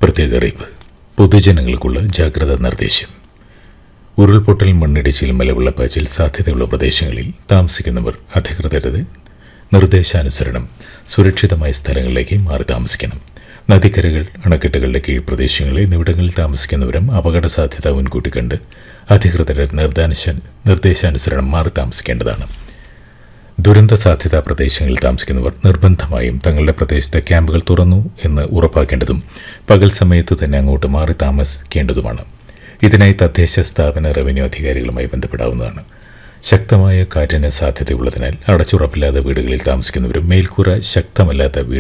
പ്രത്യേക അറിയിപ്പ്. പൊതുജനങ്ങൾക്കുള്ള ജാഗ്രതാ നിർദ്ദേശം. ഉരുൾപൊട്ടൽ, മണ്ണിടിച്ചിൽ, മലവെള്ളപ്പാച്ചിൽ സാധ്യതയുള്ള പ്രദേശങ്ങളിൽ താമസിക്കുന്നവർ അധികൃതരുടെ നിർദ്ദേശാനുസരണം സുരക്ഷിതമായ സ്ഥലങ്ങളിലേക്ക് മാറി താമസിക്കണം. നദിക്കരകൾ, അണക്കെട്ടുകളുടെ കീഴ്പ്രദേശങ്ങൾ എന്നിവിടങ്ങളിൽ താമസിക്കുന്നവരും അപകട സാധ്യത മുൻകൂട്ടി കണ്ട് അധികൃതരുടെ നിർദ്ദേശാനുസരണം മാറി താമസിക്കേണ്ടതാണ്. ദുരന്ത സാധ്യതാ പ്രദേശങ്ങളിൽ താമസിക്കുന്നവർ നിർബന്ധമായും തങ്ങളുടെ പ്രദേശത്തെ ക്യാമ്പുകൾ തുറന്നു എന്ന് ഉറപ്പാക്കേണ്ടതും പകൽ സമയത്ത് തന്നെ അങ്ങോട്ട് മാറി താമസിക്കേണ്ടതുമാണ്. ഇതിനായി തദ്ദേശ സ്ഥാപന റവന്യൂ അധികാരികളുമായി ബന്ധപ്പെടാവുന്നതാണ്. ശക്തമായ കാറ്റിന് സാധ്യതയുള്ളതിനാൽ അടച്ചുറപ്പില്ലാത്ത വീടുകളിൽ താമസിക്കുന്നവരും മേൽക്കൂര ശക്തമല്ലാത്ത